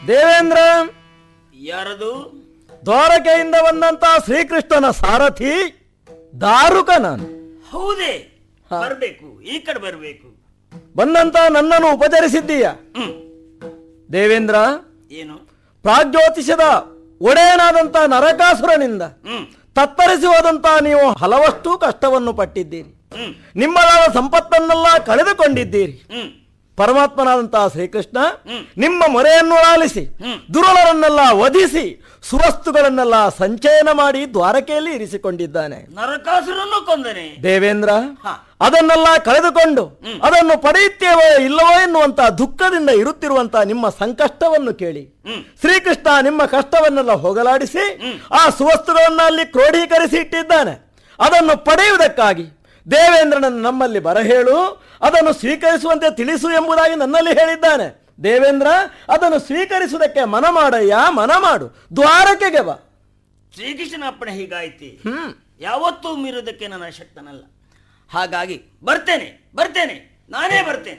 ದೇವೇಂದ್ರ, ಯಾರದು? ದ್ವಾರಕೆಯಿಂದ ಬಂದಂತ ಶ್ರೀಕೃಷ್ಣನ ಸಾರಥಿ ದಾರುಕ ನಾನು. ಹೌದೇ? ಬರ್ಬೇಕು, ಈ ಕಡೆ ಬರ್ಬೇಕು. ಬಂದಂತ ನನ್ನನ್ನು ಉಪಚರಿಸಿದ್ದೀಯ. ದೇವೇಂದ್ರ, ಏನು? ಪ್ರಾಗ್ಜ್ಯೋತಿಷದ ಒಡೆಯನಾದಂತ ನರಕಾಸುರನಿಂದ ತತ್ತರಿಸಿ ಹೋದಂತ ನೀವು ಹಲವಷ್ಟು ಕಷ್ಟವನ್ನು ಪಟ್ಟಿದ್ದೀರಿ. ನಿಮ್ಮದಾದ ಸಂಪತ್ತನ್ನೆಲ್ಲ ಕಳೆದುಕೊಂಡಿದ್ದೀರಿ. ಪರಮಾತ್ಮನಾದಂತಹ ಶ್ರೀಕೃಷ್ಣ ನಿಮ್ಮ ಮೊರೆಯನ್ನು ಆಲಿಸಿ ದುರುಳರನ್ನೆಲ್ಲ ವಧಿಸಿ ಸುವಸ್ತುಗಳನ್ನೆಲ್ಲ ಸಂಚಯನ ಮಾಡಿ ದ್ವಾರಕೆಯಲ್ಲಿ ಇರಿಸಿಕೊಂಡಿದ್ದಾನೆ. ನರಕಾಸುರನ್ನು ಕೊಂದನೆ ದೇವೇಂದ್ರ, ಅದನ್ನೆಲ್ಲ ಕಳೆದುಕೊಂಡು ಅದನ್ನು ಪಡೆಯುತ್ತೇವೋ ಇಲ್ಲವೋ ಎನ್ನುವಂತ ದುಃಖದಿಂದ ಇರುತ್ತಿರುವಂತಹ ನಿಮ್ಮ ಸಂಕಷ್ಟವನ್ನು ಕೇಳಿ ಶ್ರೀಕೃಷ್ಣ ನಿಮ್ಮ ಕಷ್ಟವನ್ನೆಲ್ಲ ಹೋಗಲಾಡಿಸಿ ಆ ಸುವಸ್ತುಗಳನ್ನ ಅಲ್ಲಿ ಕ್ರೋಢೀಕರಿಸಿ ಇಟ್ಟಿದ್ದಾನೆ. ಅದನ್ನು ಪಡೆಯುವುದಕ್ಕಾಗಿ ದೇವೇಂದ್ರನನ್ನು ನಮ್ಮಲ್ಲಿ ಬರಹೇಳು, ಅದನ್ನು ಸ್ವೀಕರಿಸುವಂತೆ ತಿಳಿಸು ಎಂಬುದಾಗಿ ನನ್ನಲ್ಲಿ ಹೇಳಿದ್ದಾನೆ. ದೇವೇಂದ್ರ, ಅದನ್ನು ಸ್ವೀಕರಿಸುವುದಕ್ಕೆ ಮನ ಮಾಡಯ್ಯ, ಮನ ಮಾಡು, ದ್ವಾರಕೆಗೆ ಬಾ. ಶ್ರೀಕೃಷ್ಣನ ಅಪ್ಪಣೆ ಹೀಗಾಯ್ತಿ, ಯಾವತ್ತೂ ಮೀರೋದಕ್ಕೆ ನಾನು ಅಶಕ್ತನಲ್ಲ. ಹಾಗಾಗಿ ಬರ್ತೇನೆ, ನಾನೇ ಬರ್ತೇನೆ.